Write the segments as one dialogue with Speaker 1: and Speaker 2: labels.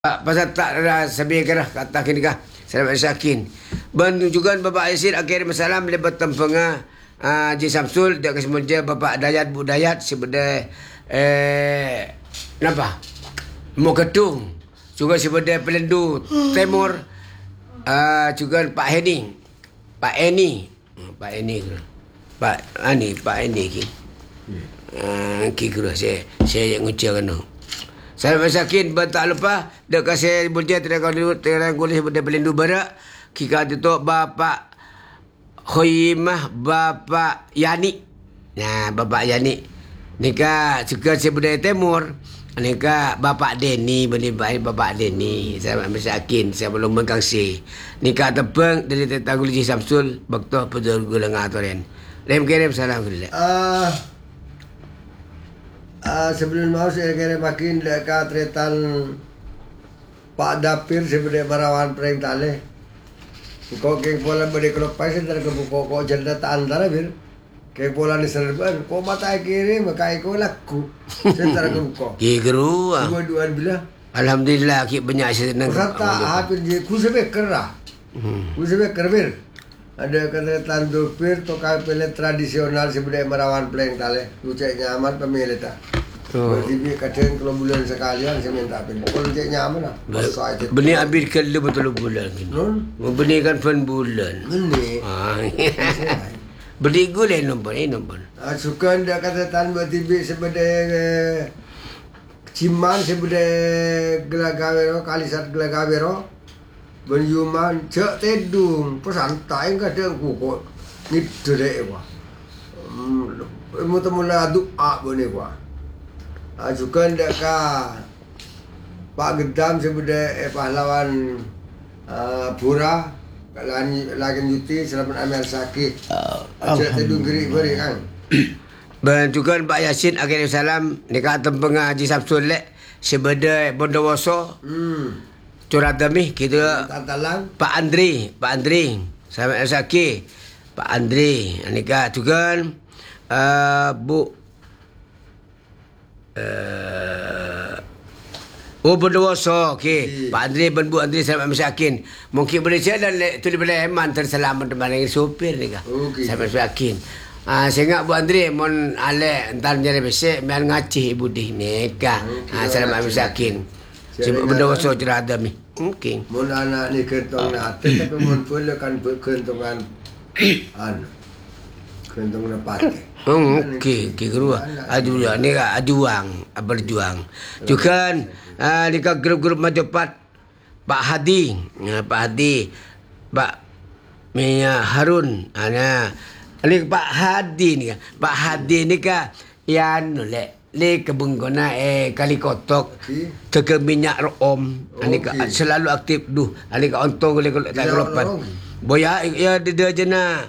Speaker 1: Pasal tak ada sabi kerah kata kini kah selamat sakin bantu juga Bapak Yasir akhir masalah boleh bertempeng Haji Samsul dia kesemuanya Bapak Dayat Bu Dayat sebenarnya kenapa mau ketung juga sebenarnya Pelendu Timur juga Pak Eni Pak Eni kira saya ngucapkan tu. Saya masakin tak lupa dak kasih bulja terang kulis sebenarnya Pelendu Barat kika tu Bapak Khoimah Bapak Yani. Nah, Bapak Yani nika juga sebenarnya Timur. Nika Bapak Deni bani baik Bapak Deni. Saya masakin saya belum mengkongsi. Nika tepeng dari tetangga Haji Samsul bakto pedul gulang atoren. Lem kirim salam gula.
Speaker 2: Sebelum mau saya kira makin dekat tretan Pak Dapir sebenarnya Barawan Preng Tale. Kau kek pola beri kelop paisen dari kebuka kau janda tak antara bir. Kek pola ni serban. Kau mata kiri maka kau laku. Saya kebuka.
Speaker 1: Kikru.
Speaker 2: Dua-duaan bila.
Speaker 1: Alhamdulillah kik banyak senang.
Speaker 2: Serta hampir je kusebe kerah. Kusebe kerbir. Ada ketretan dupir tokai pelet tradisional sebenarnya Barawan Preng Tale. Lucek nyaman pemilik tak. Bertibi kadang kalau bulan sekalian saya minta pilih. Kalau cek nyaman lah.
Speaker 1: Benih habis kalau betul bulan ni. Benih kan pen bulan.
Speaker 2: Benih.
Speaker 1: Benih gula nombor ini nombor.
Speaker 2: Sukan dia kata tan bertibi sebenarnya Ciman sebenarnya Gelagawero Kalisat Gelagawero Benyuman cek tedung pesantai kadang kukut gitu deh wah. Mula aduk boleh wah. Ajukan dekat Pak Gedam sebenarnya pahlawan Pura lagi juti selamat Amir sakit. Cek tedung gerik beri kan.
Speaker 1: Bantukan Pak Yasin akhirnya salam dekat tempeng Haji Samsul lek sebenarnya Bondowoso. Curhat demi kita Pak Andri selamat sakit Pak Andri nikah juga Bu Bondowoso okey Pak Andri dan Bu Andri selamat masakin mungkin boleh jalan tu boleh eman terselamat teman dengan sopir ni kah selamat masakin saya ingat Bu Andri mon ale entar jadi besek main ngaci ibu di ni kah selamat masakin sebab Bondowoso cerah demi mungkin
Speaker 2: mun anak ni kentong nak tapi mun pula kan kentongan kentong dapat.
Speaker 1: Okey, kira adu ni aduang berjuang. Juga ni grup-grup majupat Pak Hadi, Pak Mia Harun. Ni Pak Hadi ni. Pak Hadi ni yan le kebunggona kali kotok ke minyak rom selalu aktif ani ka ontong le tak kelopan boya ya dia jena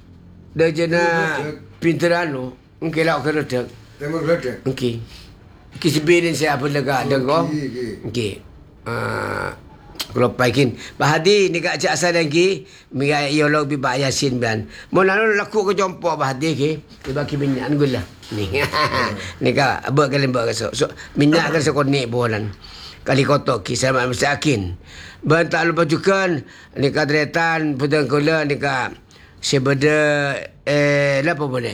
Speaker 1: pinteran lo engke lak ke redek
Speaker 2: Tengok redek
Speaker 1: engke sebenin saya apa lega dengo engke kelopaikin Pak Hadi ni ka ajak asal lagi minyak yolog bi Pak Yasin ban mon laku ke jompo Pak Hadi ke bagi minyak gula ni ka abak kali mbak so minyak kan sekonik bolan kali kotok kisah mak masakin ban tak lupa juga ni ka dretan pedang gula ni ka sebeda apa boleh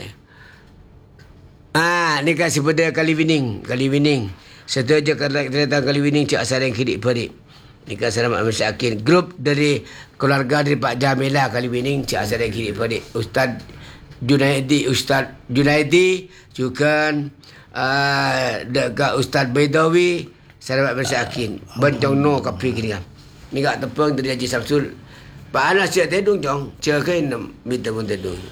Speaker 1: ni ka sebeda kali winning setuju dretan kali winning cak asal yang kidik padik ni ka selamat masakin grup dari keluarga dari Pak Jamila kali winning cak asal yang kidik padik Ustaz Junaidi juga dekat Ustaz Baidawi selamat bersakin bencong no kapi kini kan ni gak tepung dari Haji Samsul Pak Anas cek tedung jong cek ke minta pun tedung